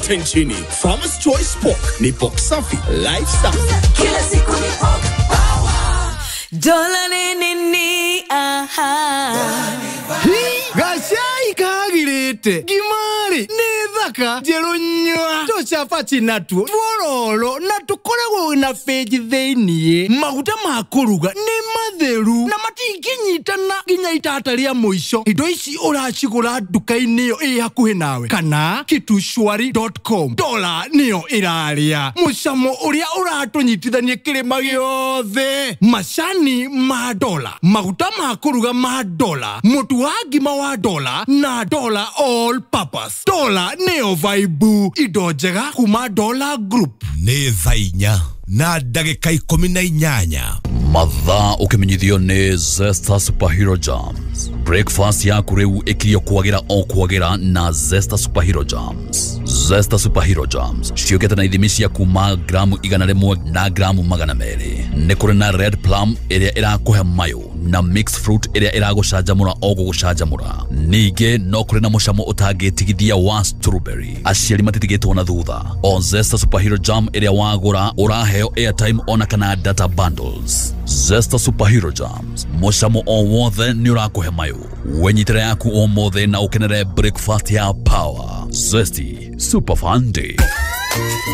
kote nchini. Farmers Choice Pork ni pork safi, lifestyle. Kila siku ni pork power. Dola nini aha. Gashai kagirete Gimari Nethaka Jerunywa Tochafachi natu Tworolo Natukorewo na feji theinie Maguta makuruga Ni matheru Na matikinyitana Ginya itataria muisho Indo ici urachigura duka-ini yo hakuhi nawe Kana kitushwari.com Dola niyo iraria Mucamo uria uratunyitithanie kirima giothe Macani ma dola Maguta makuruga ma dola Mutu wa ngima wa dola na dola all purpose dola neo vibe indo njega kuma Dola Group ni thainya na ndagika 18 mathaa ukimenyithio ni Zesta Superhero Jams. Breakfast ya kureu ikirio kwagira na Zesta Superhero Jams. Zesta Superhero Jams ciogete na ithimi cia kuma gramu 100 na gramu 200. Ni kuri na red plum iria irakuhe mayo na mixed fruit iria iragucanjamura gucanjamura. Ninge no kuri na mucamo utangitigithia wa strawberry. Aciari matitigitwo na thutha. O Zesta Superhero Jam iria wagura uraheo airtime ona kana data bundles. Zesta Superhero Jams mucamo o wothe ni urakuhe mayo. Wenyitire yaku o mothe na ukenere breakfast ya power. Zesty Super Fun Day.